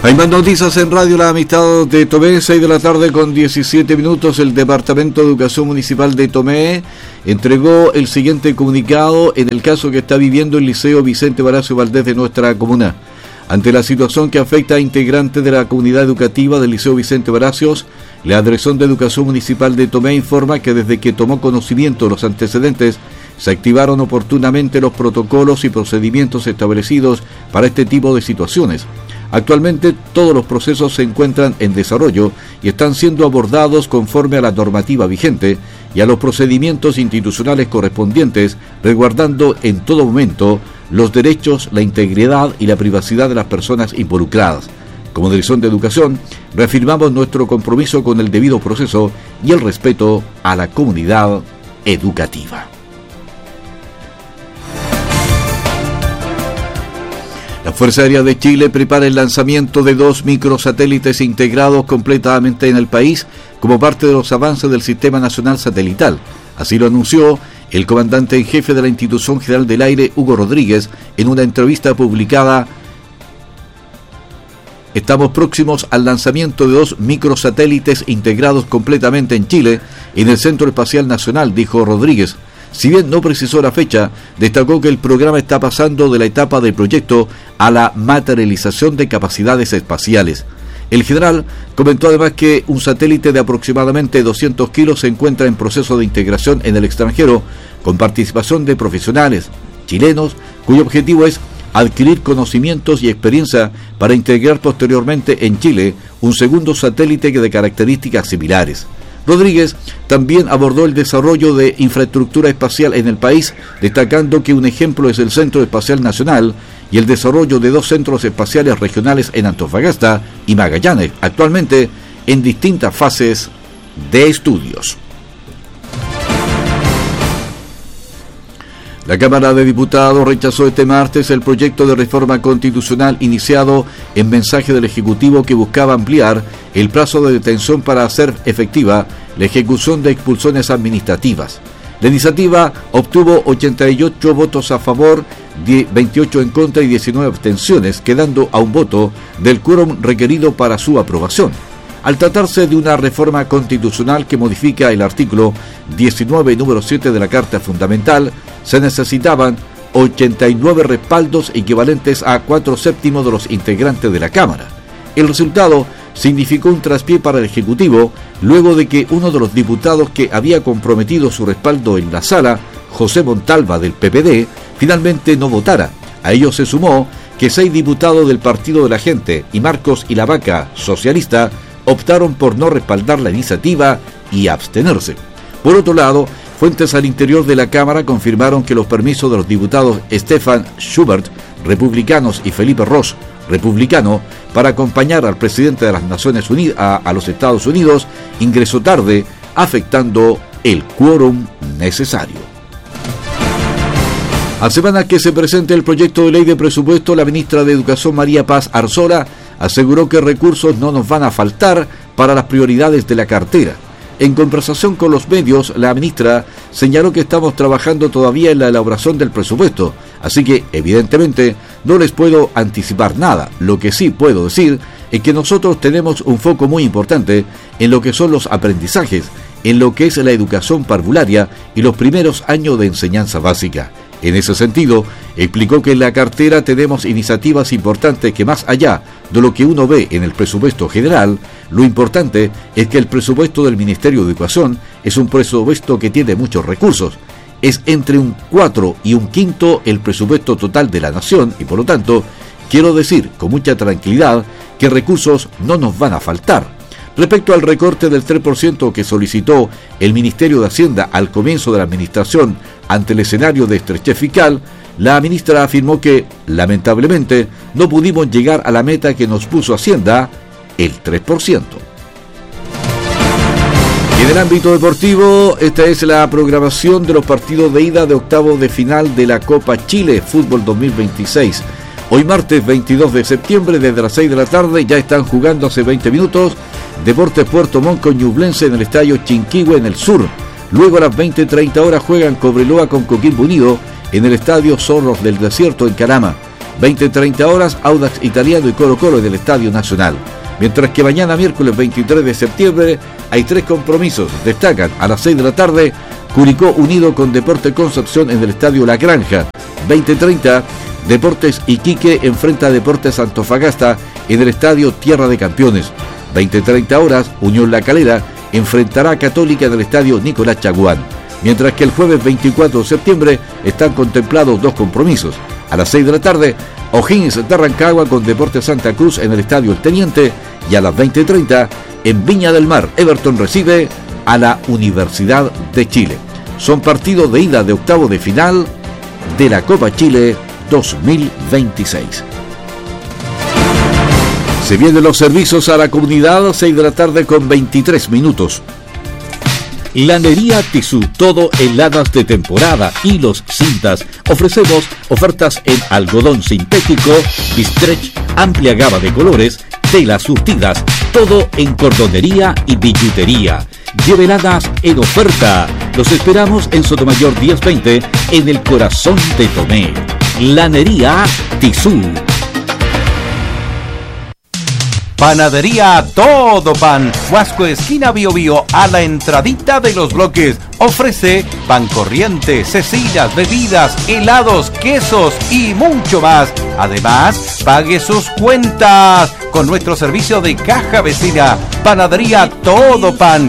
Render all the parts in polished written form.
Hay más noticias en Radio La Amistad de Tomé, 6 de la tarde con 17 minutos. El Departamento de Educación Municipal de Tomé entregó el siguiente comunicado en el caso que está viviendo el Liceo Vicente Varacio Valdés de nuestra comuna. Ante la situación que afecta a integrantes de la comunidad educativa del Liceo Vicente Varacios, la Dirección de Educación Municipal de Tomé informa que desde que tomó conocimiento de los antecedentes, se activaron oportunamente los protocolos y procedimientos establecidos para este tipo de situaciones. Actualmente todos los procesos se encuentran en desarrollo y están siendo abordados conforme a la normativa vigente y a los procedimientos institucionales correspondientes, resguardando en todo momento los derechos, la integridad y la privacidad de las personas involucradas. Como Dirección de Educación, reafirmamos nuestro compromiso con el debido proceso y el respeto a la comunidad educativa. La Fuerza Aérea de Chile prepara el lanzamiento de 2 microsatélites integrados completamente en el país como parte de los avances del Sistema Nacional Satelital. Así lo anunció el comandante en jefe de la Institución General del Aire, Hugo Rodríguez, en una entrevista publicada. Estamos próximos al lanzamiento de 2 microsatélites integrados completamente en Chile en el Centro Espacial Nacional, dijo Rodríguez. Si bien no precisó la fecha, destacó que el programa está pasando de la etapa del proyecto a la materialización de capacidades espaciales. El general comentó además que un satélite de aproximadamente 200 kilos se encuentra en proceso de integración en el extranjero, con participación de profesionales chilenos, cuyo objetivo es adquirir conocimientos y experiencia para integrar posteriormente en Chile un segundo satélite de características similares. Rodríguez también abordó el desarrollo de infraestructura espacial en el país, destacando que un ejemplo es el Centro Espacial Nacional y el desarrollo de 2 centros espaciales regionales en Antofagasta y Magallanes, actualmente en distintas fases de estudios. La Cámara de Diputados rechazó este martes el proyecto de reforma constitucional iniciado en mensaje del Ejecutivo que buscaba ampliar el plazo de detención para hacer efectiva la ejecución de expulsiones administrativas. La iniciativa obtuvo 88 votos a favor, 28 en contra y 19 abstenciones, quedando a un voto del quórum requerido para su aprobación. Al tratarse de una reforma constitucional que modifica el artículo 19, número 7 de la Carta Fundamental, se necesitaban 89 respaldos equivalentes a 4/7 de los integrantes de la Cámara. El resultado significó un traspié para el Ejecutivo, luego de que uno de los diputados que había comprometido su respaldo en la sala, José Montalva del PPD, finalmente no votara. A ello se sumó que 6 diputados del Partido de la Gente y Marcos y la Vaca, socialista, optaron por no respaldar la iniciativa y abstenerse. Por otro lado, fuentes al interior de la Cámara confirmaron que los permisos de los diputados Stefan Schubert, republicanos, y Felipe Ross, republicano, para acompañar al presidente de las Naciones Unidas a los Estados Unidos, ingresó tarde, afectando el quórum necesario. A semana que se presente el proyecto de ley de presupuesto, la ministra de Educación, María Paz Arzola, aseguró que recursos no nos van a faltar para las prioridades de la cartera. En conversación con los medios, la ministra señaló que estamos trabajando todavía en la elaboración del presupuesto, así que evidentemente no les puedo anticipar nada. Lo que sí puedo decir es que nosotros tenemos un foco muy importante en lo que son los aprendizajes, en lo que es la educación parvularia y los primeros años de enseñanza básica. En ese sentido, explicó que en la cartera tenemos iniciativas importantes que, más allá de lo que uno ve en el presupuesto general, lo importante es que el presupuesto del Ministerio de Educación es un presupuesto que tiene muchos recursos. Es entre un 4 y un quinto el presupuesto total de la nación y, por lo tanto, quiero decir con mucha tranquilidad que recursos no nos van a faltar. Respecto al recorte del 3% que solicitó el Ministerio de Hacienda al comienzo de la administración ante el escenario de estrechez fiscal, la ministra afirmó que, lamentablemente, no pudimos llegar a la meta que nos puso Hacienda, el 3%. Y en el ámbito deportivo, esta es la programación de los partidos de ida de octavos de final de la Copa Chile Fútbol 2026. Hoy martes 22 de septiembre, desde las 6 de la tarde, ya están jugando hace 20 minutos Deportes Puerto Montt con Ñublense en el estadio Chinquihue en el sur. Luego a las 20:30 horas juegan Cobreloa con Coquimbo Unido en el estadio Zorros del Desierto en Calama. 20:30 horas, Audax Italiano y Colo-Colo en el Estadio Nacional. Mientras que mañana miércoles 23 de septiembre hay 3 compromisos. Destacan a las 6 de la tarde, Curicó unido con Deportes Concepción en el Estadio La Granja. 20:30, Deportes Iquique enfrenta a Deportes Antofagasta en el Estadio Tierra de Campeones. 20:30 horas, Unión La Calera enfrentará a Católica en el Estadio Nicolás Chaguán. Mientras que el jueves 24 de septiembre están contemplados 2 compromisos. A las 6 de la tarde, O'Higgins de Rancagua con Deportes Santa Cruz en el Estadio El Teniente, y a las 20:30 en Viña del Mar, Everton recibe a la Universidad de Chile. Son partidos de ida de octavo de final de la Copa Chile 2026. Se vienen los servicios a la comunidad, 6 de la tarde con 23 minutos. Lanería Tissú, todo heladas de temporada, hilos, cintas. Ofrecemos ofertas en algodón sintético, bistrech, amplia gama de colores, telas surtidas, todo en cordonería y billutería. Lleve heladas en oferta. Los esperamos en Sotomayor 1020, en el corazón de Tomé. Lanería Tissú. Panadería Todo Pan, Huasco esquina Bio Bio, a la entradita de Los Bloques. Ofrece pan corriente, cecinas, bebidas, helados, quesos y mucho más. Además, pague sus cuentas con nuestro servicio de caja vecina. Panadería Todo Pan.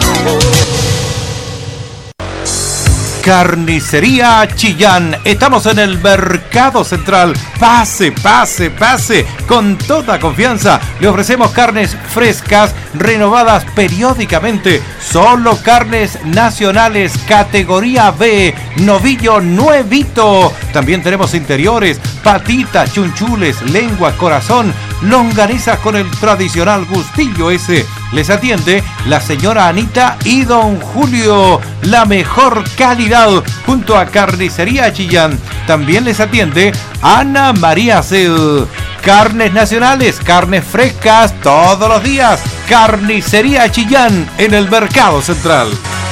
Carnicería Chillán. Estamos en el Mercado Central. Pase, pase, pase. Con toda confianza le ofrecemos carnes frescas, renovadas periódicamente. Solo carnes nacionales, categoría B. Novillo nuevito. También tenemos interiores, patitas, chunchules, lengua, corazón, longanizas con el tradicional gustillo ese. Les atiende la señora Anita y don Julio. La mejor calidad junto a Carnicería Chillán. También les atiende Ana María Cel. Carnes nacionales, carnes frescas todos los días. Carnicería Chillán en el Mercado Central.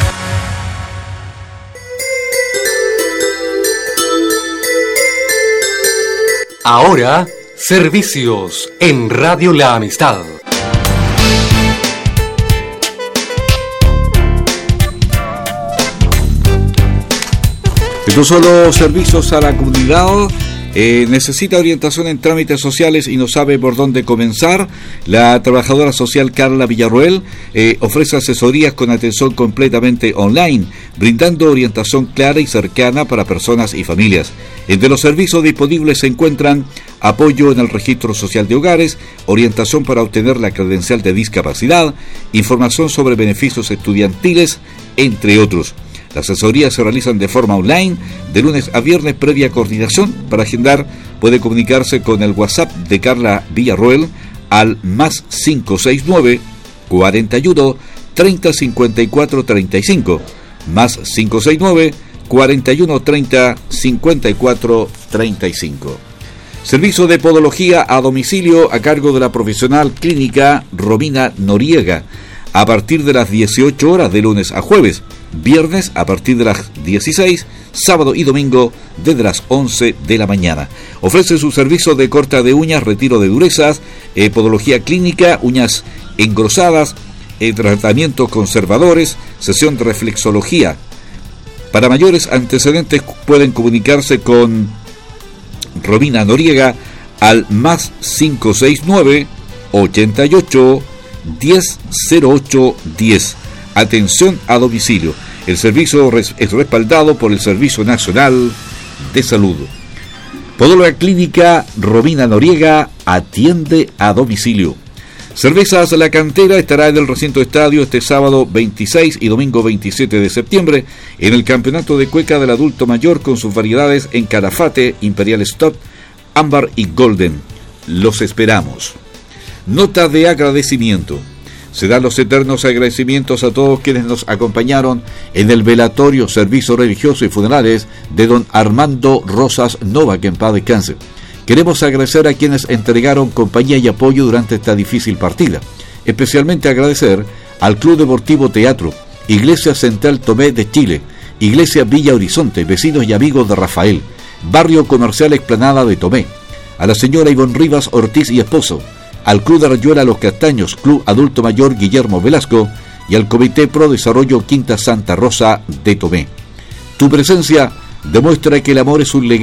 Ahora, servicios en Radio La Amistad. Estos son los servicios a la comunidad. Necesita orientación en trámites sociales y no sabe por dónde comenzar. La trabajadora social Carla Villarroel ofrece asesorías con atención completamente online, brindando orientación clara y cercana para personas y familias. Entre los servicios disponibles se encuentran apoyo en el registro social de hogares, orientación para obtener la credencial de discapacidad, información sobre beneficios estudiantiles, entre otros. Las asesorías se realizan de forma online, de lunes a viernes, previa coordinación. Para agendar, puede comunicarse con el WhatsApp de Carla Villarroel al más 569 41 30 54 35, más 569 41 30 54 35. Servicio de podología a domicilio a cargo de la profesional clínica Romina Noriega, a partir de las 18 horas de lunes a jueves, viernes a partir de las 16, sábado y domingo desde las 11 de la mañana. Ofrece su servicio de corta de uñas, retiro de durezas, podología clínica, uñas engrosadas, tratamientos conservadores, sesión de reflexología. Para mayores antecedentes pueden comunicarse con Romina Noriega al más 569 88 10 08 10. Atención a domicilio. El servicio es respaldado por el Servicio Nacional de Salud. Podóloga Clínica Romina Noriega atiende a domicilio. Cervezas La Cantera estará en el recinto estadio este sábado 26 y domingo 27 de septiembre en el campeonato de cueca del adulto mayor con sus variedades en Calafate, Imperial Stout, Ámbar y Golden. Los esperamos. Nota de agradecimiento. Se dan los eternos agradecimientos a todos quienes nos acompañaron en el velatorio, servicio religioso y funerales de don Armando Rosas Nova, que en paz descanse. Queremos agradecer a quienes entregaron compañía y apoyo durante esta difícil partida. Especialmente agradecer al Club Deportivo Teatro, Iglesia Central Tomé de Chile, Iglesia Villa Horizonte, vecinos y amigos de Rafael, Barrio Comercial Explanada de Tomé, a la señora Ivonne Rivas Ortiz y esposo, al Club de Rayuela Los Castaños, Club Adulto Mayor Guillermo Velasco y al Comité Pro Desarrollo Quinta Santa Rosa de Tomé. Tu presencia demuestra que el amor es un legado